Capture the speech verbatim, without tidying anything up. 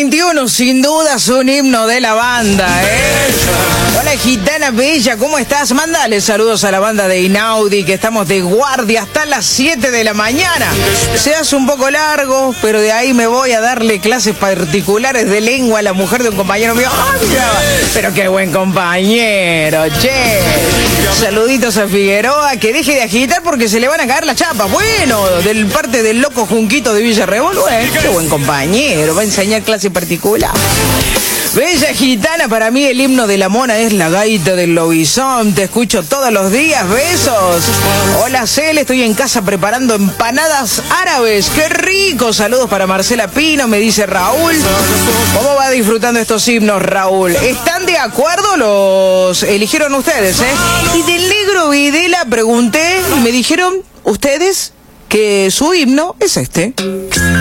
veintiuno, sin duda, es un himno de la banda, ¿eh? Hola, gitana bella, ¿cómo estás? Mándale saludos a la banda de Inaudi, que estamos de guardia hasta las siete de la mañana. Se hace un poco largo, pero de ahí me voy a darle clases particulares de lengua a la mujer de un compañero mío. ¡Ah, mira! Pero qué buen compañero, che. Saluditos a Figueroa, que deje de agitar porque se le van a caer las chapas. Bueno, del parte del loco Junquito de Villa Revolver. Qué buen compañero, va a enseñar clase particular. Bella gitana, para mí el himno de la mona es la gaita del lobizón. Te escucho todos los días, besos. Hola Cel, estoy en casa preparando empanadas árabes. ¡Qué rico! Saludos para Marcela Pino, me dice Raúl. ¿Cómo va disfrutando estos himnos, Raúl? ¿Están de acuerdo? Los eligieron ustedes, ¿eh? Y del negro Videla pregunté y me dijeron ustedes que su himno es este.